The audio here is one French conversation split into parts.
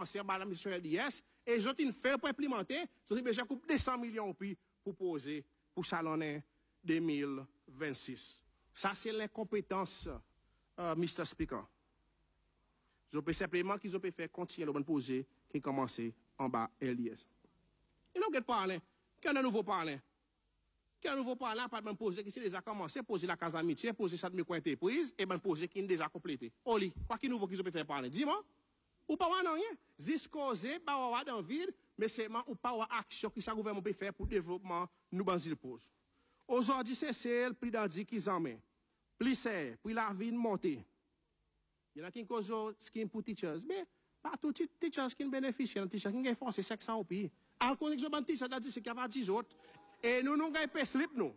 commencé par la mission LDS, et ils ont une fait pour implémenter, ils ont déjà coupé 200 millions pour poser, pour salonner 2026. Ça, c'est l'incompétence, Mr. Speaker. Je peux simplement qu'ils ont pu faire continuer le bon poser qui commencé en bas LDS. Et nous, qu'est-ce parler? Qu'est-ce que nouveau parler? Qu'est-ce que nouveau parler? Pas de poser qui s'est déjà commencé, poser la case amitié, poser ça de micro-entreprise, et ben poser qui est déjà complété. Oli, quoi qui nouveau qu'ils ont pu faire parler? Dis-moi. Ou pas rien? Discoser, pas avoir dans vide, mais c'est ou pas avoir action que ça gouvernement peut faire pour le développement, nous, banzil pose. Aujourd'hui, c'est celle, plus d'andi qu'ils en met. Plus c'est, puis la vie montée. Il y en a qui cause skin pour teachers, mais pas tous les teachers qui bénéficient, les teachers qui ont forcé 500 au pays. Alors qu'on a des teachers qui c'est qu'il y a 10 autres, et nous n'avons pas slip, nous.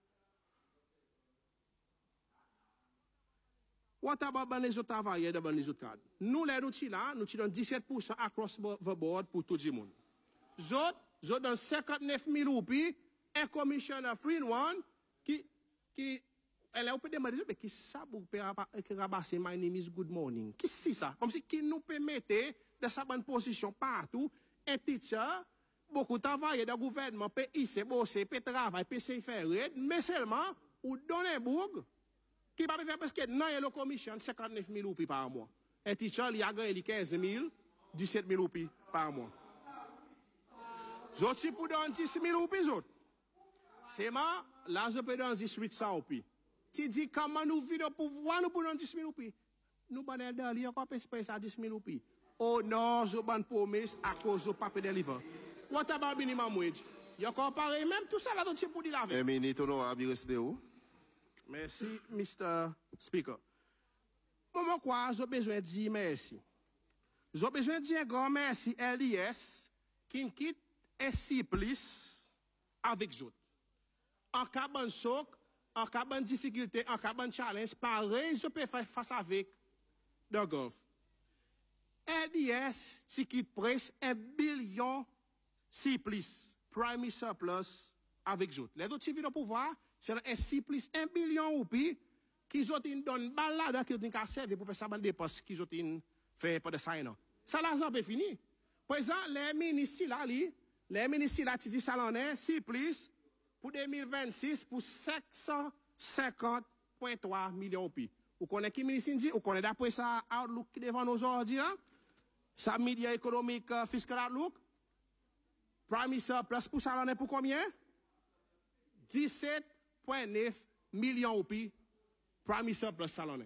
What about les autres travailleurs dans les autres cadres? Nous, les outils là, nous tirons 17% across the board pour tout le monde. Nous dans 59 000 roupies, un commissioner free one, qui, elle a demandé, mais qui ça pour ramasser my name is good morning? Qui c'est ça? Comme si qui nous permettait de sa bonne position partout, un teacher, beaucoup de travailleurs dans le gouvernement, peut y bosser, peut travailler, peut se faire, mais seulement, ou donner un bourg, qui va faire parce que non, il y a le commission 59 000 roupies par mois. Un teacher, il a gagné 15 000, 17 000 roupies par mois. Zot, si pour donner 10 000 roupies, zot. C'est moi, là, je peux donner 1800 roupies. Tu dis, comment nous vivons au pouvoir, nous pour donner 10 000 roupies? Nous, ben, il y a encore plus à 10 000 roupies. Oh non, je ban promesse à cause du papier de livre. What about minimum wage? Il y a encore pareil, même tout ça, là, donc, c'est pour dire la vie. Un minute, on va rester où? Merci, Mr. Speaker. Moi, quoi, j'ai besoin de dire merci. J'ai besoin de dire un grand merci à LIS qui quitte ainsi plus avec eux. En cas de choc, en cas de difficulté, en cas de challenge, pareil, je peux faire face avec le golf. LIS, qui quitte presque 1 billion si plus, primary surplus avec eux. Les autres civils au pouvoir, c'est un si plus 1 billion roupies qu'ils ont donné une balade qui ont servi pour faire ça des dépenses qu'ils ont fait pour de ça. Ça, l'argent est fini. Par exemple, les ministres là, tu dis ça l'en est, si plus, pour 2026, pour 550,3 millions roupies. Vous connaissez qui ministre dit? Vous connaissez d'après ça, Outlook qui devant nous aujourd'hui, là? Ça, média économique, fiscal Outlook? Prime surplus pour ça l'en est pour combien? 17,9 millions roupies. Prime surplus ça l'en est.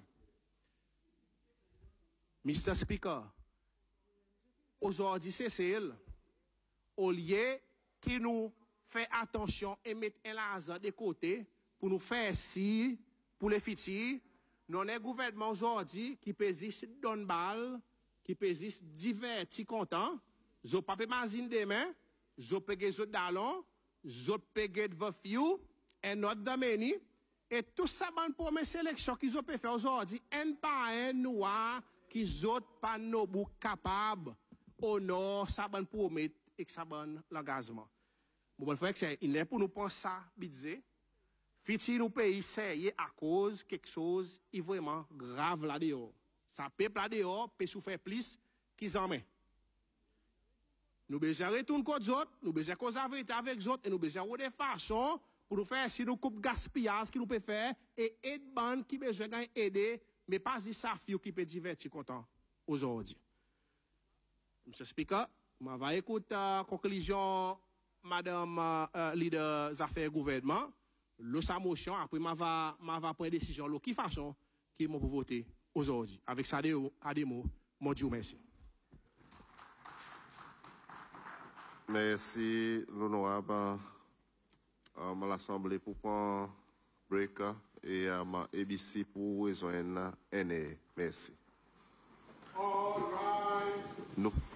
Mr. Speaker, aujourd'hui, c'est celle, au lieu qui nous fait attention et mettre un l'argent de côté pour nous faire si, pour les futurs, nous avons un gouvernement aujourd'hui qui pèse donne balle, qui pèse diverti content, je pas imaginer demain, je paye les d'allons, je paye de few, et notre domaine, et tout ça, bon, pour mes sélections qu'ils ont fait aujourd'hui, un par un noir, qui sont pas nos bouts capables, au nord, ça bon pour mettre, et que ça bon l'engagement. Bon, il faut que c'est, il est pour nous penser ça, budget. Fiti nous pays, c'est à cause quelque chose, est vraiment grave là-dehors. Ça peuple là-dehors, peut souffrir plus qu'ils en mettent. Nous besoin retourner contre les autres, nous besoin causer la vérité avec les autres, et nous besoin de des façons pour nous faire si nous coupe gaspillage qui nous peut faire, et aide bande qui besoin d'aider, mais pas si ça qui peut divertir content aujourd'hui. Monsieur Speaker, je vais écouter la conclusion, Madame leader des affaires gouvernement, sa motion, après je vais prendre une décision, de qui façon qui m'a pour voter aujourd'hui. Avec ça, à des mots, mon Dieu merci. Merci, l'honorable l'Assemblée pour prendre break et à ma ABC pour rejoindre NA. Merci. All right. Nous.